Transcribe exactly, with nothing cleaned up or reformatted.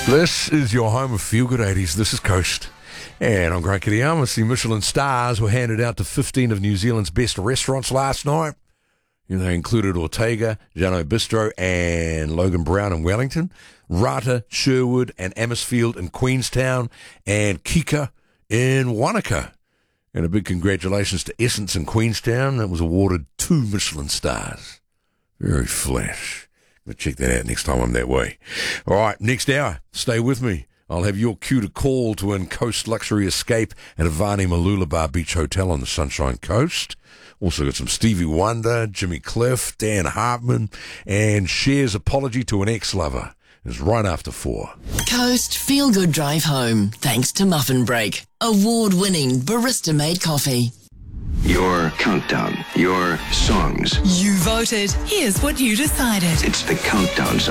This is your home of Feel Good eighties. This is Coast. And I'm Grant Kiriyama. The Michelin stars were handed out to fifteen of New Zealand's best restaurants last night. You know, they included Ortega, Jano Bistro, and Logan Brown in Wellington, Rata, Sherwood, and Amersfield in Queenstown, and Kika in Wanaka. And a big congratulations to Essence in Queenstown. That was awarded two Michelin stars. Very flash. I'll check that out next time I'm that way. All right, next hour, stay with me. I'll have your cue to call to win Coast Luxury Escape at Avani Mooloolaba Beach Hotel on the Sunshine Coast. Also got some Stevie Wonder, Jimmy Cliff, Dan Hartman, and Cher's apology to an ex-lover. It's right after four. Coast Feel Good Drive Home, thanks to Muffin Break. Award-winning barista-made coffee. Your countdown, your songs. You voted. Here's what you decided. It's the countdown